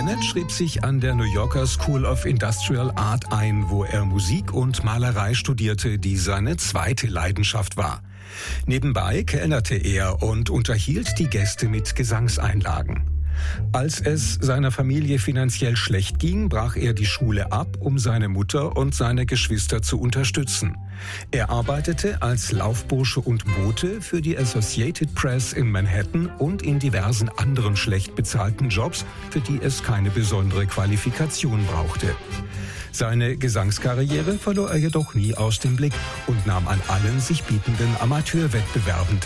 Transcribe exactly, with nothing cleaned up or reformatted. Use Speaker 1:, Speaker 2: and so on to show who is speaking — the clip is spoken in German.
Speaker 1: Bennett schrieb sich an der New Yorker School of Industrial Art ein, wo er Musik und Malerei studierte, die seine zweite Leidenschaft war. Nebenbei kellnerte er und unterhielt die Gäste mit Gesangseinlagen. Als es seiner Familie finanziell schlecht ging, brach er die Schule ab, um seine Mutter und seine Geschwister zu unterstützen. Er arbeitete als Laufbursche und Bote für die Associated Press in Manhattan und in diversen anderen schlecht bezahlten Jobs, für die es keine besondere Qualifikation brauchte. Seine Gesangskarriere verlor er jedoch nie aus dem Blick und nahm an allen sich bietenden Amateurwettbewerben teil.